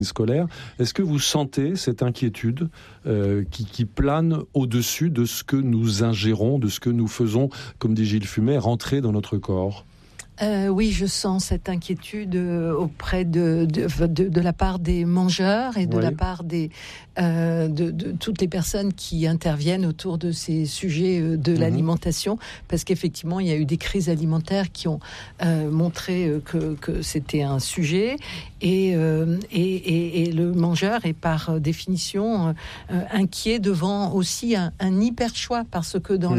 scolaire. Est-ce que vous sentez cette inquiétude qui plane au-dessus de ce que nous ingérons, de ce que nous faisons, comme dit Gilles Fumet, rentrer dans notre corps ? Oui, je sens cette inquiétude auprès de la part des mangeurs et de la part de toutes les personnes qui interviennent autour de ces sujets de l'alimentation, parce qu'effectivement, il y a eu des crises alimentaires qui ont montré que c'était un sujet, et le mangeur est par définition inquiet devant aussi un hyper choix, parce que dans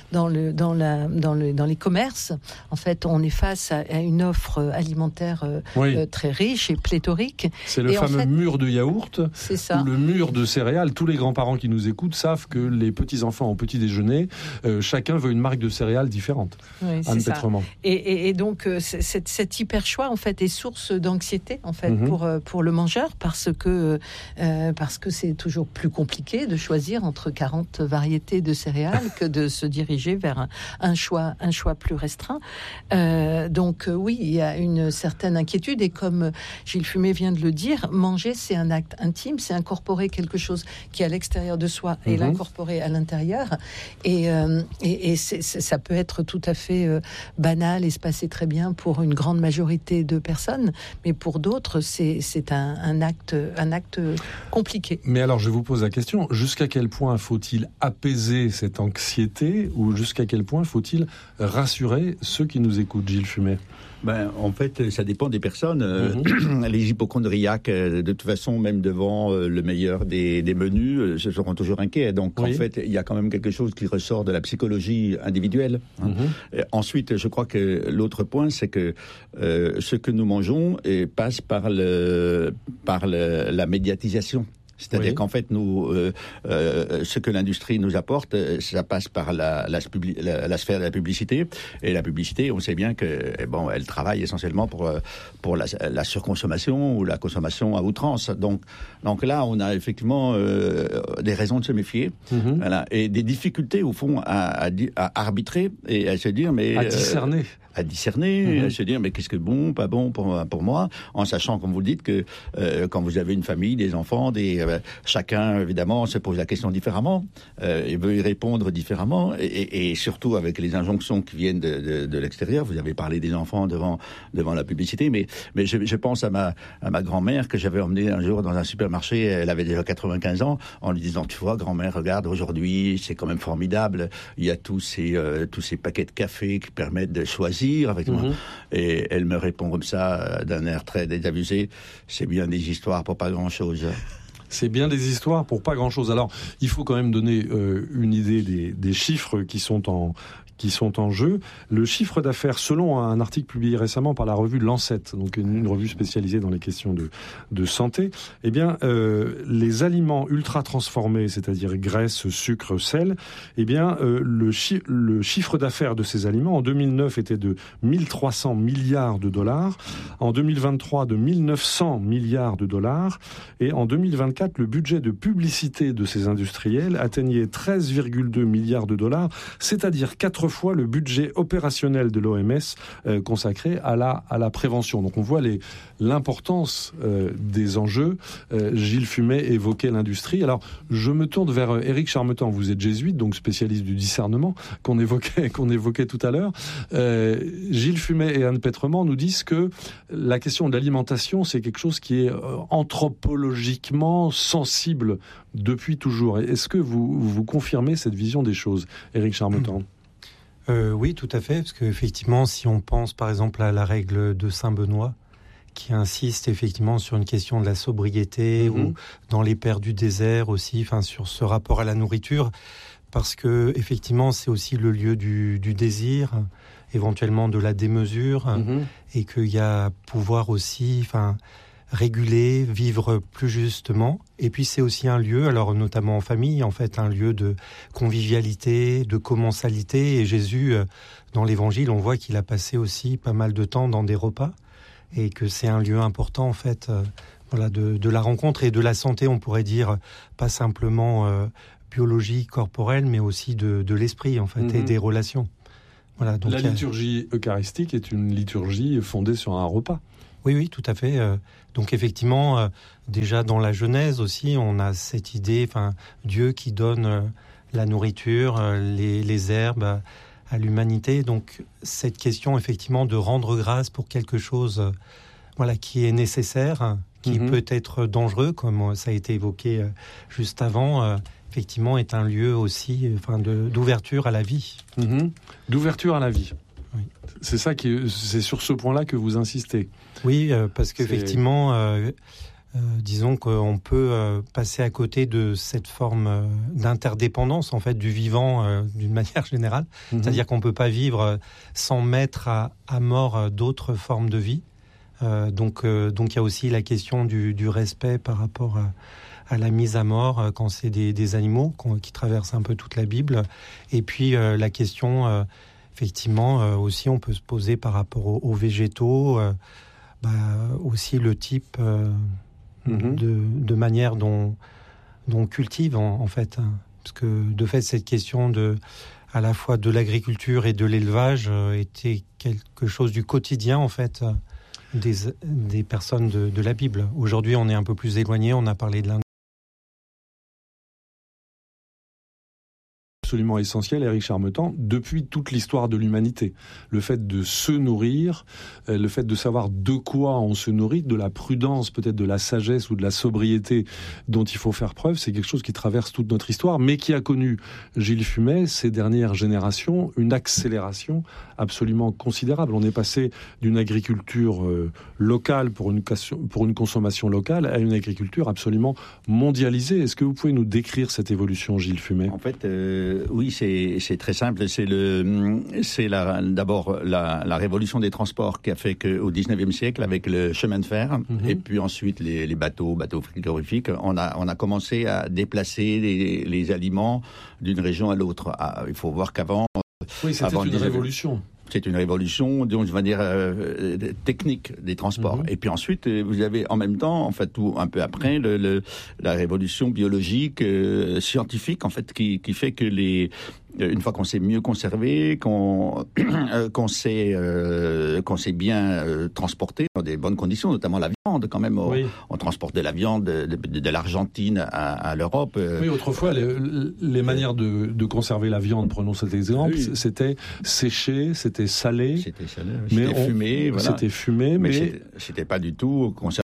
les commerces, en fait, on est face à une offre alimentaire très riche et pléthorique. C'est le fameux mur de yaourt, c'est ça, ou le mur de céréales. Tous les grands-parents qui nous écoutent savent que les petits-enfants au petit déjeuner, chacun veut une marque de céréales différente. Oui, c'est ça. Et donc, cet hyper choix, en fait, est source d'anxiété, en fait, pour le mangeur, parce que c'est toujours plus compliqué de choisir entre 40 variétés de céréales que de se diriger vers un choix plus restreint. Donc oui, il y a une certaine inquiétude, et comme Gilles Fumet vient de le dire, manger, c'est un acte intime, c'est incorporer quelque chose qui est à l'extérieur de soi et l'incorporer à l'intérieur, et ça peut être tout à fait banal et se passer très bien pour une grande majorité de personnes, mais pour d'autres, c'est un acte compliqué. Mais alors, je vous pose la question, jusqu'à quel point faut-il apaiser cette anxiété, ou jusqu'à quel point faut-il rassurer ceux qui nous écoutent, Gilles Fumet? En fait, ça dépend des personnes. Les hypochondriaques, de toute façon, même devant le meilleur des menus, se seront toujours inquiets. Donc, en fait, il y a quand même quelque chose qui ressort de la psychologie individuelle. Ensuite, je crois que l'autre point, c'est que ce que nous mangeons passe par la médiatisation. C'est-à-dire qu'en fait, nous, ce que l'industrie nous apporte, ça passe par la sphère de la publicité. Et la publicité, on sait bien que, elle travaille essentiellement pour la surconsommation ou la consommation à outrance. Donc là, on a effectivement des raisons de se méfier, voilà, et des difficultés au fond à arbitrer et à se dire, mais à discerner. À se dire, mais qu'est-ce que bon, pas bon pour moi, en sachant, comme vous le dites, que quand vous avez une famille, des enfants, chacun, évidemment, se pose la question différemment, et veut y répondre différemment, et surtout avec les injonctions qui viennent de l'extérieur. Vous avez parlé des enfants devant la publicité, mais je pense à ma grand-mère que j'avais emmenée un jour dans un supermarché. Elle avait déjà 95 ans, en lui disant, tu vois, grand-mère, regarde, aujourd'hui, c'est quand même formidable, il y a tous ces paquets de café qui permettent de choisir avec moi. Et elle me répond comme ça, d'un air très désabusé, c'est bien des histoires pour pas grand-chose. C'est bien des histoires pour pas grand-chose. Alors, il faut quand même donner une idée des chiffres qui sont en jeu. Le chiffre d'affaires, selon un article publié récemment par la revue Lancet, donc une revue spécialisée dans les questions de santé, les aliments ultra transformés, c'est-à-dire graisse, sucre, sel, le chiffre d'affaires de ces aliments en 2009 était de 1300 milliards de dollars, en 2023 de 1900 milliards de dollars, et en 2024 le budget de publicité de ces industriels atteignait 13,2 milliards de dollars, c'est-à-dire 4 fois le budget opérationnel de l'OMS consacré à la prévention. Donc on voit l'importance des enjeux. Gilles Fumet évoquait l'industrie. Alors je me tourne vers Éric Charmetan. Vous êtes jésuite, donc spécialiste du discernement qu'on évoquait tout à l'heure. Gilles Fumet et Anne Petrement nous disent que la question de l'alimentation, c'est quelque chose qui est anthropologiquement sensible depuis toujours. Est-ce que vous confirmez cette vision des choses, Éric Charmetan? Oui, tout à fait, parce qu'effectivement, si on pense par exemple à la règle de Saint-Benoît, qui insiste effectivement sur une question de la sobriété, ou dans les pères du désert aussi, sur ce rapport à la nourriture, parce que effectivement, c'est aussi le lieu du désir, éventuellement de la démesure, et qu'il y a pouvoir aussi, réguler, vivre plus justement. Et puis c'est aussi un lieu, alors notamment en famille, en fait, un lieu de convivialité, de commensalité. Et Jésus, dans l'Évangile, on voit qu'il a passé aussi pas mal de temps dans des repas, et que c'est un lieu important, en fait, de la rencontre et de la santé, on pourrait dire, pas simplement biologique, corporelle, mais aussi de l'esprit, en fait, et des relations. Voilà, donc la liturgie eucharistique est une liturgie fondée sur un repas. Oui, tout à fait. Donc effectivement, déjà dans la Genèse aussi, on a cette idée, Dieu qui donne la nourriture, les herbes à l'humanité. Donc cette question effectivement de rendre grâce pour quelque chose, qui est nécessaire, qui peut être dangereux, comme ça a été évoqué juste avant. Effectivement, est un lieu aussi, d'ouverture à la vie. D'ouverture à la vie. Oui. C'est sur ce point-là que vous insistez. Oui, parce qu'effectivement, disons qu'on peut passer à côté de cette forme d'interdépendance en fait du vivant d'une manière générale. C'est-à-dire qu'on peut pas vivre sans mettre à mort d'autres formes de vie. Donc il y a aussi la question du respect par rapport à la mise à mort quand c'est des animaux qui traversent un peu toute la Bible. Et puis la question, effectivement, aussi on peut se poser par rapport aux végétaux, aussi le type de manière dont on cultive en fait. Parce que de fait, cette question à la fois de l'agriculture et de l'élevage était quelque chose du quotidien en fait. Des personnes de la Bible. Aujourd'hui, on est un peu plus éloigné, on a parlé de absolument essentiel, Éric Charmetan, depuis toute l'histoire de l'humanité. Le fait de se nourrir, le fait de savoir de quoi on se nourrit, de la prudence, peut-être de la sagesse ou de la sobriété dont il faut faire preuve, c'est quelque chose qui traverse toute notre histoire, mais qui a connu, Gilles Fumet, ces dernières générations, une accélération absolument considérable. On est passé d'une agriculture locale pour une consommation locale à une agriculture absolument mondialisée. Est-ce que vous pouvez nous décrire cette évolution, Gilles Fumet ? En fait, oui, c'est très simple. D'abord la révolution des transports qui a fait qu'au 19e siècle, avec le chemin de fer, et puis ensuite les bateaux frigorifiques, on a commencé à déplacer les aliments d'une région à l'autre. Il faut voir qu'avant... Oui, c'était une révolution. C'est une révolution, donc je vais dire technique des transports. Et puis ensuite, vous avez en même temps, en fait, un peu après, la révolution biologique, scientifique, en fait, qui fait que une fois qu'on s'est mieux conservé, qu'on s'est bien transporté dans des bonnes conditions, notamment la viande, quand même. Oui. On transporte de la viande de l'Argentine à l'Europe. Oui, autrefois, les manières de conserver la viande, prenons cet exemple, c'était séché, c'était salé. C'était salé, c'était fumé. Voilà. C'était fumé, mais c'était pas du tout conservé.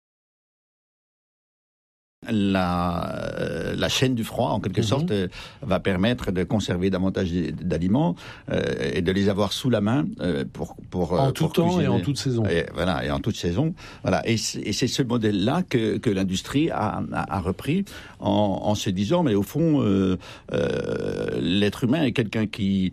La chaîne du froid, en quelque sorte, va permettre de conserver davantage d'aliments et de les avoir sous la main en tout temps cuisiner. Et en toute saison. Et en toute saison. Voilà. Et c'est ce modèle-là que l'industrie a repris en se disant, mais au fond, l'être humain est quelqu'un qui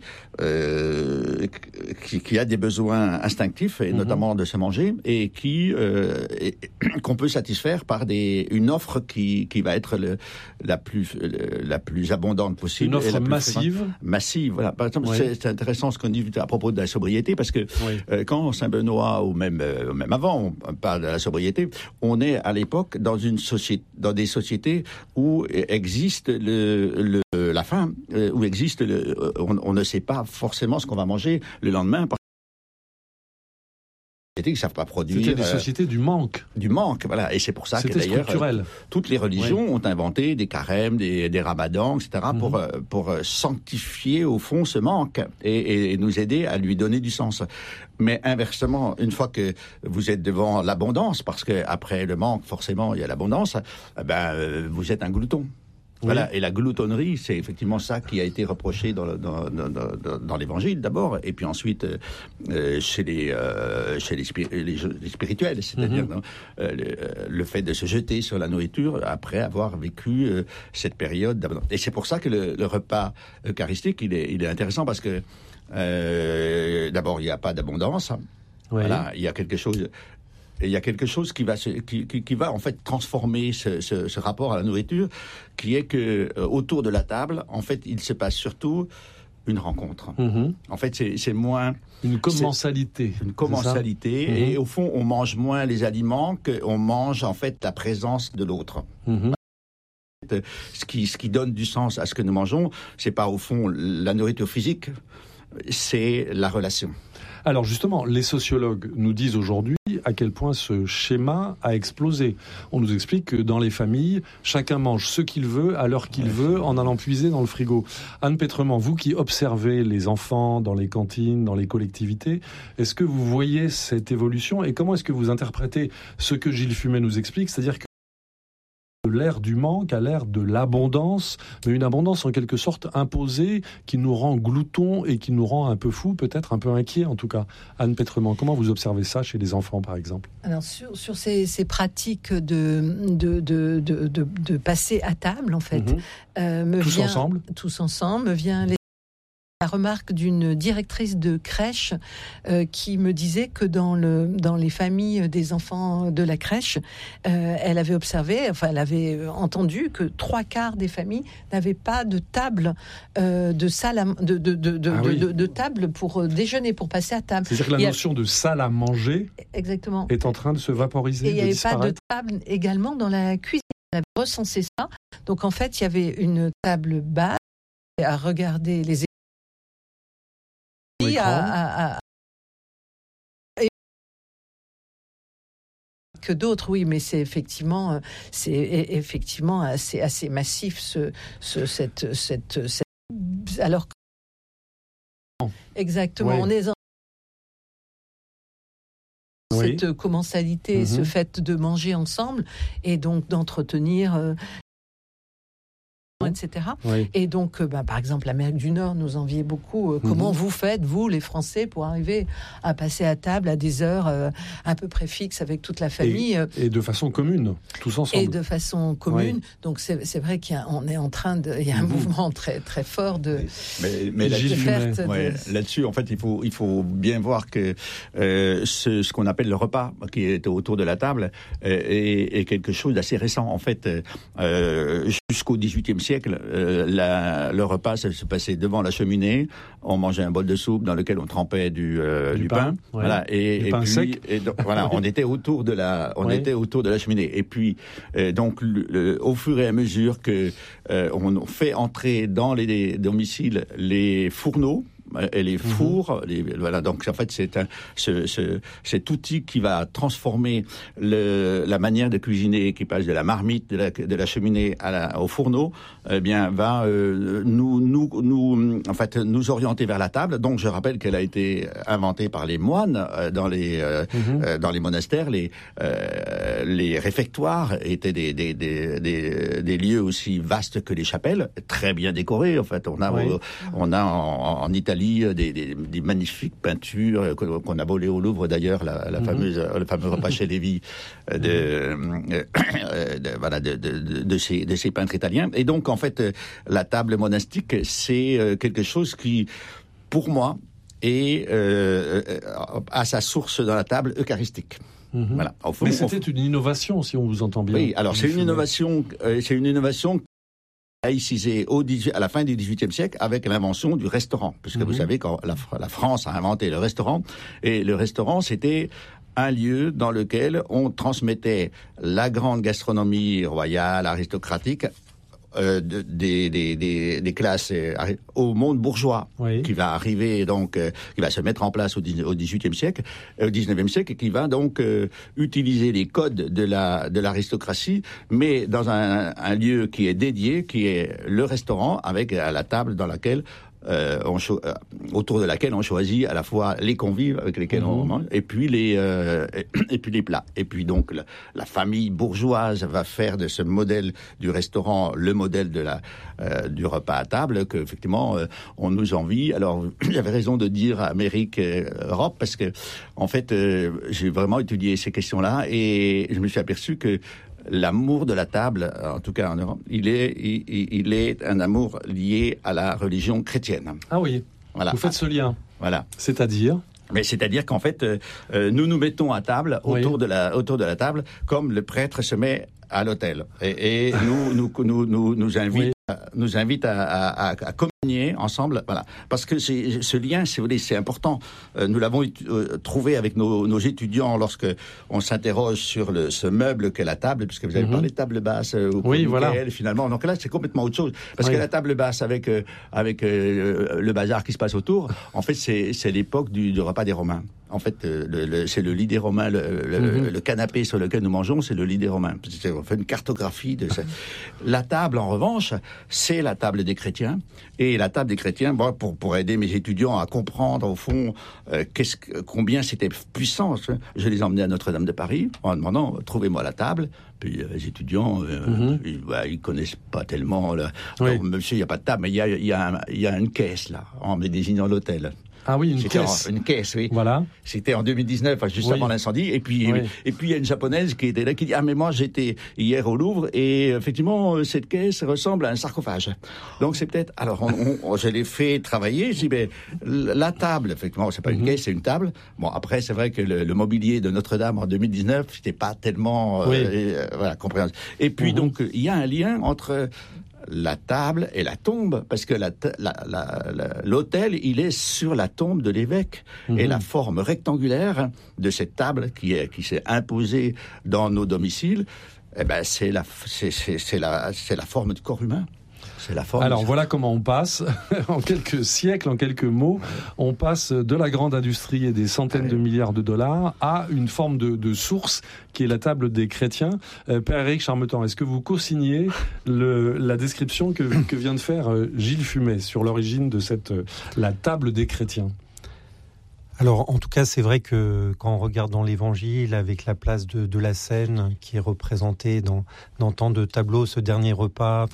a des besoins instinctifs, et notamment de se manger, et qu'on peut satisfaire par une offre qui va être la plus abondante possible. Une offre massive. Voilà. Par exemple, c'est intéressant ce qu'on dit à propos de la sobriété, parce que quand Saint-Benoît, ou même avant, on parle de la sobriété, on est à l'époque dans des sociétés où existe la faim, où existe on ne sait pas forcément ce qu'on va manger le lendemain. Qui ne savent pas produire. C'était des sociétés du manque. Du manque, voilà. Et c'est pour ça que d'ailleurs, toutes les religions ont inventé des carêmes, des ramadans, etc., pour sanctifier au fond ce manque et nous aider à lui donner du sens. Mais inversement, une fois que vous êtes devant l'abondance, parce qu'après le manque, forcément, il y a l'abondance, vous êtes un glouton. Voilà, et la gloutonnerie, c'est effectivement ça qui a été reproché dans l'Évangile d'abord, et puis ensuite chez les spirituels, c'est-à-dire le fait de se jeter sur la nourriture après avoir vécu cette période d'abondance. Et c'est pour ça que le repas eucharistique, il est intéressant, parce que d'abord il n'y a pas d'abondance. Voilà, il y a quelque chose. Et il y a quelque chose qui va en fait transformer ce rapport à la nourriture, qui est que autour de la table, en fait, il se passe surtout une rencontre. En fait, c'est moins une commensalité. Une commensalité, et au fond, on mange moins les aliments qu'on mange en fait la présence de l'autre. Ce qui donne du sens à ce que nous mangeons, c'est pas au fond la nourriture physique, c'est la relation. Alors justement, les sociologues nous disent aujourd'hui, aussi à quel point ce schéma a explosé. On nous explique que dans les familles, chacun mange ce qu'il veut, à l'heure qu'il veut, en allant puiser dans le frigo. Anne Pétrement, vous qui observez les enfants dans les cantines, dans les collectivités, est-ce que vous voyez cette évolution et comment est-ce que vous interprétez ce que Gilles Fumet nous explique, c'est-à-dire que l'ère du manque à l'ère de l'abondance, mais une abondance en quelque sorte imposée qui nous rend gloutons et qui nous rend un peu fous, peut-être un peu inquiets en tout cas. Anne Pétrement, comment vous observez ça chez les enfants par exemple ? Alors sur ces pratiques de passer à table en fait, tous ensemble, me vient la remarque d'une directrice de crèche qui me disait que dans les familles des enfants de la crèche, elle avait entendu que 3/4 des familles n'avaient pas de table de table pour déjeuner, pour passer à table. C'est-à-dire que la notion de salle à manger est en train de se vaporiser, et il n'y avait pas de table également dans la cuisine. On avait recensé ça. Donc en fait, il y avait une table basse à regarder les que d'autres, oui, mais c'est effectivement assez massif alors que... Exactement, on est dans cette commensalité, ce fait de manger ensemble et donc d'entretenir etc. Et donc, par exemple, l'Amérique du Nord nous enviait beaucoup. Comment vous faites, vous, les Français, pour arriver à passer à table à des heures à peu près fixes avec toute la famille et de façon commune, tous ensemble. Et de façon commune. Donc, c'est vrai qu'il y a un mouvement très, très fort de... Mais là-dessus, en fait, il faut bien voir que ce qu'on appelle le repas, qui est autour de la table, est quelque chose d'assez récent. En fait, jusqu'au XVIIIe siècle, le repas, ça se passait devant la cheminée. On mangeait un bol de soupe dans lequel on trempait du pain. Voilà, et pain puis, sec. Et donc, voilà, on était autour de la cheminée. Et puis, donc, au fur et à mesure que on fait entrer dans les domiciles les fourneaux et les fours, voilà. Donc en fait, c'est cet outil qui va transformer la manière de cuisiner, qui passe de la marmite, de la cheminée au fourneau, va nous orienter vers la table. Donc je rappelle qu'elle a été inventée par les moines dans les monastères. Les réfectoires étaient des lieux aussi vastes que les chapelles, très bien décorés. En fait, on a en Italie des magnifiques peintures qu'on a volées au Louvre d'ailleurs, le fameux repas chez Lévy de ces peintres italiens. Et donc en fait, la table monastique, c'est quelque chose qui, pour moi, a sa source dans la table eucharistique. Voilà. Mais c'était une innovation, si on vous entend bien. Oui, alors c'est une innovation laïcisé à la fin du XVIIIe siècle avec l'invention du restaurant, puisque vous savez quand la France a inventé le restaurant, et le restaurant c'était un lieu dans lequel on transmettait la grande gastronomie royale, aristocratique, des classes au monde bourgeois, qui va arriver donc, qui va se mettre en place au XVIIIe siècle, au XIXe siècle, et qui va donc utiliser les codes de l'aristocratie, mais dans un lieu qui est dédié, qui est le restaurant, avec à la table dans laquelle autour de laquelle on choisit à la fois les convives avec lesquels on mange, et puis les plats. Et puis donc la famille bourgeoise va faire de ce modèle du restaurant le modèle du repas à table que effectivement on nous envie. Alors j'avais raison de dire Amérique, Europe, parce que en fait j'ai vraiment étudié ces questions-là et je me suis aperçu que l'amour de la table, en tout cas en Europe, il est un amour lié à la religion chrétienne. Ah oui, voilà. Vous faites ce lien. Voilà. C'est-à-dire qu'en fait, nous nous mettons à table, autour de la table, comme le prêtre se met à l'autel. Et nous invite à communier ensemble, voilà. Parce que ce lien, si vous voulez, c'est important. Nous l'avons trouvé avec nos étudiants lorsque on s'interroge sur ce meuble qu'est la table, puisque vous avez parlé de table basse finalement. Donc là, c'est complètement autre chose. Parce que la table basse, avec le bazar qui se passe autour, en fait, c'est l'époque du repas des Romains. En fait, c'est le lit des Romains, le canapé sur lequel nous mangeons, c'est le lit des Romains. On fait une cartographie de ça. La table, en revanche, c'est la table des chrétiens. Et la table des chrétiens, pour aider mes étudiants à comprendre, au fond, combien c'était puissant, je les emmenais à Notre-Dame de Paris en demandant, trouvez-moi la table. Puis les étudiants, ils connaissent pas tellement. Oui. Alors, monsieur, il n'y a pas de table, mais il y a une caisse, là, en me désignant l'hôtel. Ah oui, une caisse. Une caisse, oui. Voilà. C'était en 2019, juste avant l'incendie. Et puis, il y a une japonaise qui était là, qui dit, mais moi, j'étais hier au Louvre, et effectivement, cette caisse ressemble à un sarcophage. Donc, c'est peut-être, alors, je l'ai fait travailler, je dis, la table, effectivement, c'est pas une caisse, c'est une table. Bon, après, c'est vrai que le mobilier de Notre-Dame en 2019, c'était pas tellement, compréhensible. Et puis, donc, il y a un lien entre la table et la tombe, parce que l'autel, il est sur la tombe de l'évêque. Et la forme rectangulaire de cette table qui s'est imposée dans nos domiciles, c'est la forme du corps humain. Alors voilà comment on passe, en quelques siècles, en quelques mots, on passe de la grande industrie et des centaines de milliards de dollars à une forme de source qui est la table des chrétiens. Père Éric Charmetan, est-ce que vous co-signez la description que vient de faire Gilles Fumet sur l'origine de la table des chrétiens ? Alors, en tout cas, c'est vrai que quand on regarde dans l'Évangile, avec la place de la scène qui est représentée dans tant de tableaux, ce dernier repas,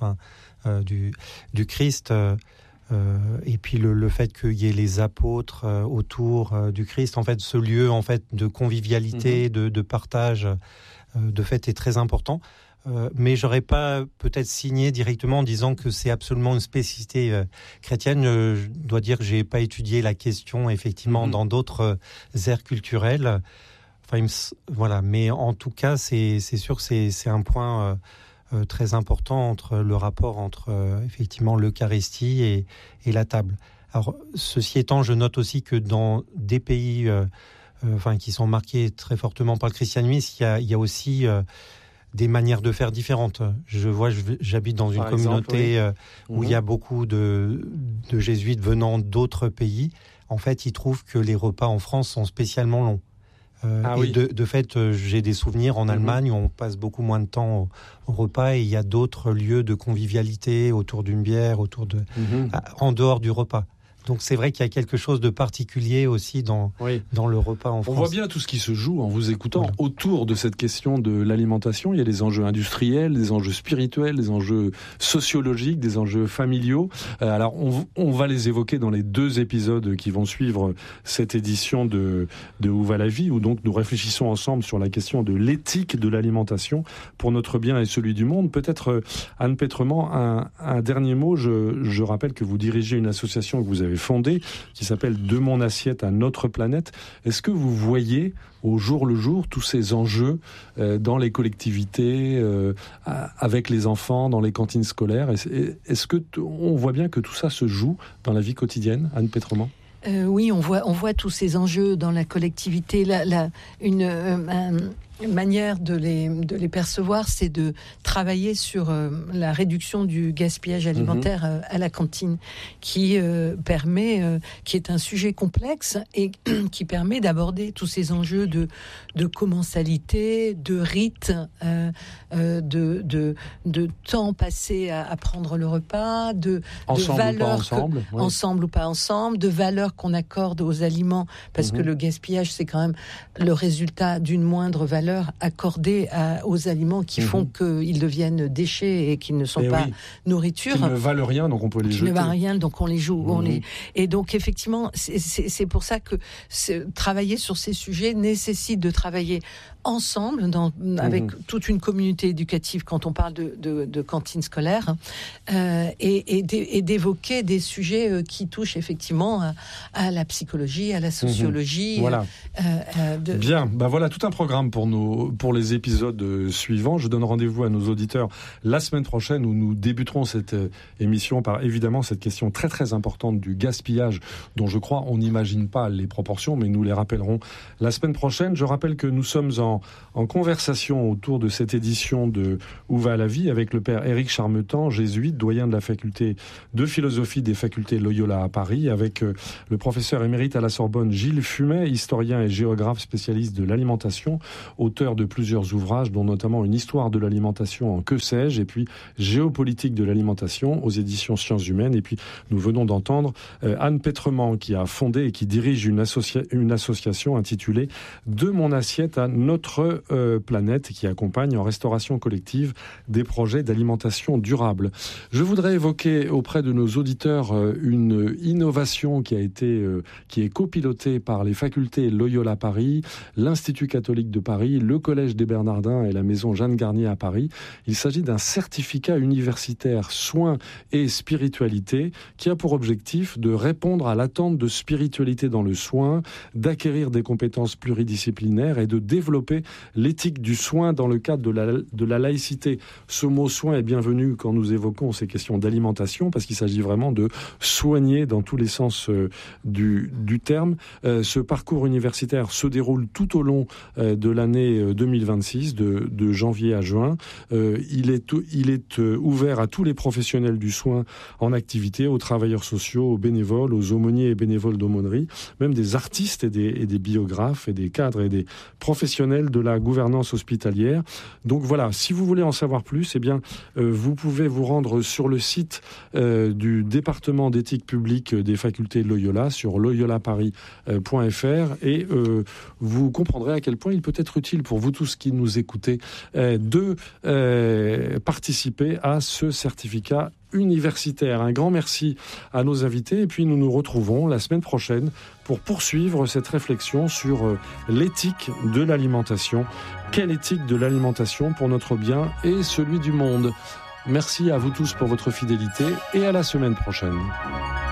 du Christ, et puis le fait qu'il y ait les apôtres autour du Christ, en fait, ce lieu en fait de convivialité, de partage, de fait est très important. Mais j'aurais pas peut-être signé directement en disant que c'est absolument une spécificité chrétienne. Je dois dire que j'ai pas étudié la question effectivement dans d'autres aires culturelles. Enfin, voilà. Mais en tout cas, c'est sûr que c'est un point très important entre le rapport entre effectivement l'Eucharistie et la table. Alors, ceci étant, je note aussi que dans des pays qui sont marqués très fortement par le christianisme, il y a aussi des manières de faire différentes. J'habite dans une communauté où il y a beaucoup de jésuites venant d'autres pays. En fait, ils trouvent que les repas en France sont spécialement longs. De fait, j'ai des souvenirs en Allemagne où on passe beaucoup moins de temps au repas et il y a d'autres lieux de convivialité autour d'une bière, en dehors du repas. Donc c'est vrai qu'il y a quelque chose de particulier aussi dans le repas en France. On voit bien tout ce qui se joue en vous écoutant autour de cette question de l'alimentation. Il y a des enjeux industriels, des enjeux spirituels, des enjeux sociologiques, des enjeux familiaux. Alors on va les évoquer dans les 2 épisodes qui vont suivre cette édition de Où va la vie, où donc nous réfléchissons ensemble sur la question de l'éthique de l'alimentation pour notre bien et celui du monde. Peut-être Anne Pétrement, un dernier mot. Je rappelle que vous dirigez une association que vous avez fondée, qui s'appelle De mon assiette à notre planète. Est-ce que vous voyez au jour le jour tous ces enjeux dans les collectivités, avec les enfants, dans les cantines scolaires ? Est-ce que on voit bien que tout ça se joue dans la vie quotidienne, Anne Pétrement ? Oui, on voit tous ces enjeux dans la collectivité. Une manière de les percevoir, c'est de travailler sur la réduction du gaspillage alimentaire à la cantine, qui est un sujet complexe et qui permet d'aborder tous ces enjeux de commensalité, de rite, de temps passé à prendre le repas, de valeurs, ensemble ou pas ensemble, de valeurs qu'on accorde aux aliments, parce que le gaspillage, c'est quand même le résultat d'une moindre valeur accordée aux aliments qui font qu'ils deviennent déchets et qu'ils ne sont pas nourriture. Qui ne valent rien, donc on peut les jeter. Qui ne valent rien, donc on les joue. Et donc, effectivement, c'est pour ça que travailler sur ces sujets nécessite de travailler ensemble, avec toute une communauté éducative, quand on parle de cantine scolaire, et d'évoquer des sujets qui touchent effectivement à la psychologie, à la sociologie. Voilà. Bien, voilà tout un programme pour pour les épisodes suivants. Je donne rendez-vous à nos auditeurs la semaine prochaine où nous débuterons cette émission par évidemment cette question très très importante du gaspillage dont je crois on n'imagine pas les proportions, mais nous les rappellerons la semaine prochaine. Je rappelle que nous sommes en conversation autour de cette édition de Où va la vie avec le père Éric Charmetan, jésuite, doyen de la faculté de philosophie des facultés Loyola à Paris, avec le professeur émérite à la Sorbonne Gilles Fumet, historien et géographe spécialiste de l'alimentation, auteur de plusieurs ouvrages dont notamment une histoire de l'alimentation en que sais-je, et puis géopolitique de l'alimentation aux éditions Sciences Humaines. Et puis nous venons d'entendre Anne Pétrement qui a fondé et qui dirige une association intitulée De mon assiette à notre planète, qui accompagne en restauration collective des projets d'alimentation durable. Je voudrais évoquer auprès de nos auditeurs une innovation qui est copilotée par les facultés Loyola Paris, l'Institut catholique de Paris, le Collège des Bernardins et la Maison Jeanne Garnier à Paris. Il s'agit d'un certificat universitaire soins et spiritualité qui a pour objectif de répondre à l'attente de spiritualité dans le soin, d'acquérir des compétences pluridisciplinaires et de développer l'éthique du soin dans le cadre de la laïcité. Ce mot soin est bienvenu quand nous évoquons ces questions d'alimentation parce qu'il s'agit vraiment de soigner dans tous les sens du terme. Ce parcours universitaire se déroule tout au long de l'année 2026, de janvier à juin. Il est ouvert à tous les professionnels du soin en activité, aux travailleurs sociaux, aux bénévoles, aux aumôniers et bénévoles d'aumônerie, même des artistes et des biographes et des cadres et des professionnels de la gouvernance hospitalière. Donc voilà, si vous voulez en savoir plus, vous pouvez vous rendre sur le site du département d'éthique publique des facultés de Loyola, sur loyolaparis.fr, et vous comprendrez à quel point il peut être utile pour vous tous qui nous écoutez de participer à ce certificat universitaire. Un grand merci à nos invités et puis nous nous retrouvons la semaine prochaine pour poursuivre cette réflexion sur l'éthique de l'alimentation. Quelle éthique de l'alimentation pour notre bien et celui du monde? Merci à vous tous pour votre fidélité et à la semaine prochaine.